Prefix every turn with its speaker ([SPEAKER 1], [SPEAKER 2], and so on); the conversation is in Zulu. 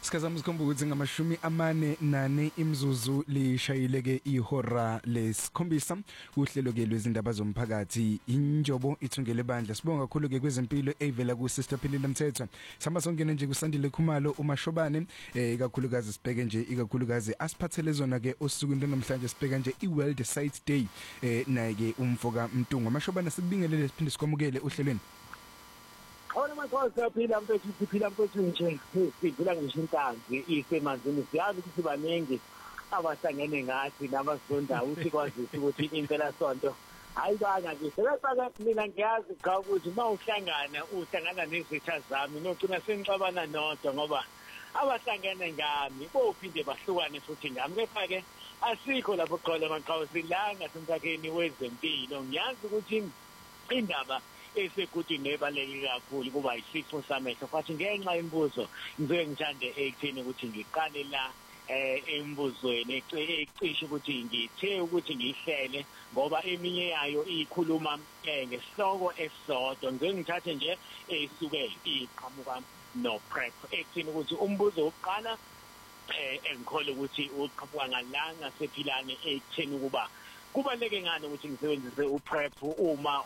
[SPEAKER 1] Sikazama sikhomba ukuthi ngama-44 imzuzu lishayileke ihora lesikhombisa uhlelo ke lwezindaba zomphakathi injobo ithungele bandla. Sibonga kakhulu ke kwezempilo evela ku Sister Philile Mthethwa. Sihamba songena nje kuSandile Khumalo uMashobane ikakhulukazi sibheke nje ikakhulukazi asiphathele zona ke osukwini namhlanje sibheka nje iWorld Sight Day naye ke umfoka Mtungu. Mashobane sikubingelele siphinde sikwamukele ohlelweni.
[SPEAKER 2] Awona manje siyaphila mfethu siphila mfethu nje siphila ngisho intanzi isemanzini siyazi ukuthi baningi abahlangene ngathi nabasonda usikwazisa ukuthi impela sonto ayibanga nje sebefaka mina ngiyazi cha ukuthi uhlangana nezitha zami nogcina senixabana nodwa ngoba abahlangene ngami bophinde bahlukane futhi ngami kepha ke asikho lapho qhola maqhawe silanga semkhakheni wezempilo ngiyazi ukuthi indaba esekuthi nebaleke kakhulu kuba isifo samehlo futhi ngenxa yembuzo ngizoke ngithande ekutheni ukuthi ngiqale la embuzweni ecishe ukuthi ngithe ukuthi ngihlele ngoba eminye yayo ikhuluma ngesihloko esisodwa ngizoke ngithathe nje esuke iqhamuka no prep ekutheni ukuthi umbuzo wokuqala engikholwa ukuthi uqhamuka ngalanga sephilane ekutheni ukuba kubaleke ngani ukuthi ngisebenzise uprep uma